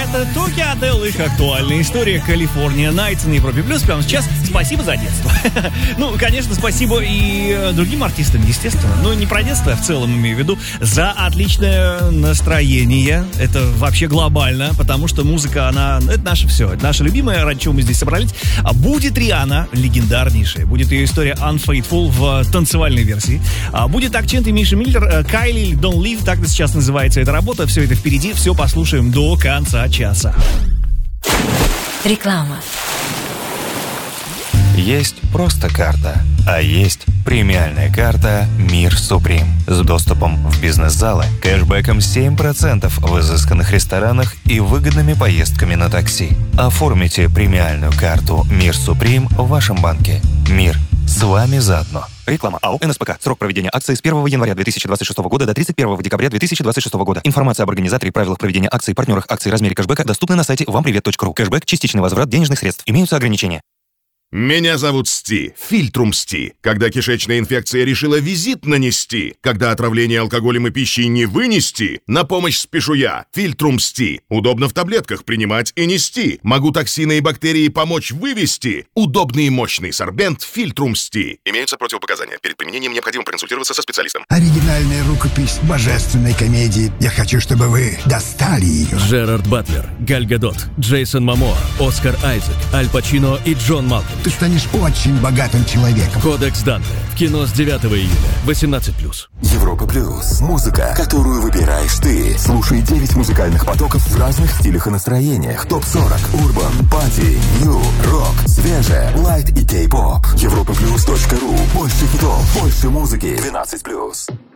Это Токи Адел, их актуальная история Калифорния Найтс на Европе Плюс. Прямо сейчас спасибо за детство. Ну, конечно, спасибо и другим артистам, естественно. Но не про детство, а в целом имею в виду. За отличное настроение. Это вообще глобально, потому что музыка, это наше все. Это наше любимое, ради чего мы здесь собрались. А будет Риhanna, легендарнейшая. Будет ее история Unfaithful в танцевальной версии. А будет акцент и Миша Миллер, Кайли, Don't Leave, так сейчас называется эта работа. Все это впереди, все послушаем до конца часа. Реклама. Есть просто карта, а есть премиальная карта «Мир Суприм» с доступом в бизнес-залы, кэшбэком 7% в изысканных ресторанах и выгодными поездками на такси. Оформите премиальную карту «Мир Суприм» в вашем банке. Мир с вами заодно. Реклама. АО «НСПК». Срок проведения акции с 1 января 2026 года до 31 декабря 2026 года. Информация об организаторе и правилах проведения акций, партнерах акций, размере кэшбэка доступны на сайте вампривет.ру. Кэшбэк – частичный возврат денежных средств. Имеются ограничения. Меня зовут Сти, Фильтрум Сти. Когда кишечная инфекция решила визит нанести, когда отравление алкоголем и пищей не вынести, на помощь спешу я, Фильтрум Сти. Удобно в таблетках принимать и нести. Могу токсины и бактерии помочь вывести. Удобный и мощный сорбент Фильтрум Сти. Имеются противопоказания. Перед применением необходимо проконсультироваться со специалистом. Оригинальная рукопись божественной комедии. Я хочу, чтобы вы достали ее. Джерард Батлер, Галь Гадот, Джейсон Момоа, Оскар Айзек, Аль Пачино и Джон Малкович. Ты станешь очень богатым человеком. Кодекс Данте. В кино с 9 июля. 18+. Европа Плюс. Музыка, которую выбираешь ты. Слушай 9 музыкальных потоков в разных стилях и настроениях. ТОП-40, Урбан, Пати, Нью, Рок, Свежее, Лайт и Кей-поп. Европаплюс.ру. Больше хитов, больше музыки. 12+.